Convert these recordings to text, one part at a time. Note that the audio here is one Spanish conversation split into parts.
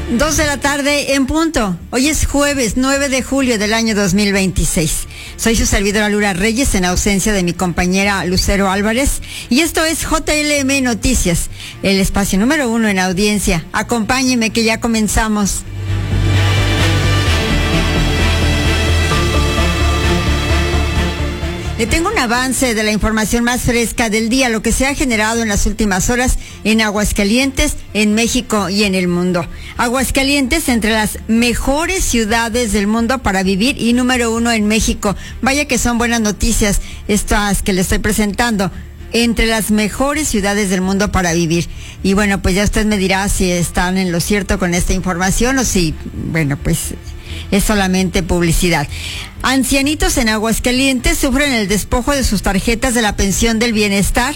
2:00 p.m. Hoy es jueves 9 de julio del año 2026. Soy su servidora Lura Reyes en ausencia de mi compañera Lucero Álvarez y esto es JLM Noticias, el espacio número 1 en audiencia. Acompáñeme que ya comenzamos. Le tengo un avance de la información más fresca del día, lo que se ha generado en las últimas horas en Aguascalientes, en México y en el mundo. Aguascalientes entre las mejores ciudades del mundo para vivir y número 1 en México. Vaya que son buenas noticias estas que le estoy presentando. Entre las mejores ciudades del mundo para vivir. Y bueno, pues ya usted me dirá si están en lo cierto con esta información o si, bueno, pues es solamente publicidad. Ancianitos en Aguascalientes sufren el despojo de sus tarjetas de la pensión del bienestar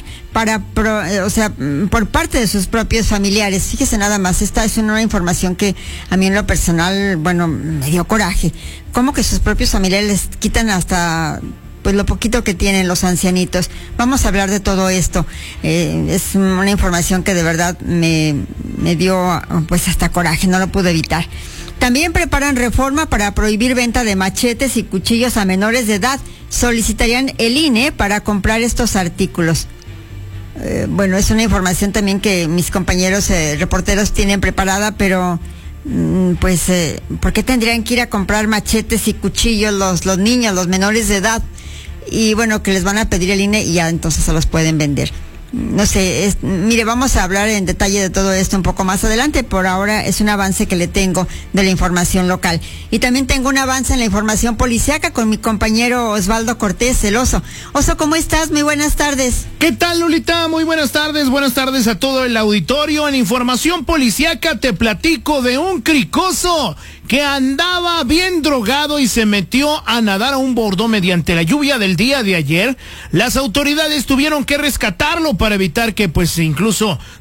por parte de sus propios familiares. Fíjese nada más, esta es una información que a mí en lo personal, bueno, me dio coraje. ¿Cómo que sus propios familiares les quitan hasta pues lo poquito que tienen los ancianitos? Vamos a hablar de todo esto. Es una información que de verdad me dio pues hasta coraje, no lo pude evitar. También preparan reforma para prohibir venta de machetes y cuchillos a menores de edad. Solicitarían el INE para comprar estos artículos. Bueno, es una información también que mis compañeros reporteros tienen preparada, pero ¿por qué tendrían que ir a comprar machetes y cuchillos los niños, los menores de edad? Y bueno, que les van a pedir el INE y ya entonces se los pueden vender. No sé, mire, vamos a hablar en detalle de todo esto un poco más adelante. Por ahora es un avance que le tengo de la información local. Y también tengo un avance en la información policíaca con mi compañero Osvaldo Cortés, el Oso. Oso, ¿cómo estás? Muy buenas tardes. ¿Qué tal, Lulita? Muy buenas tardes a todo el auditorio. En información policíaca te platico de un cricoso que andaba bien drogado y se metió a nadar a un bordón mediante la lluvia del día de ayer. Las autoridades tuvieron que rescatarlo para evitar que pues incluso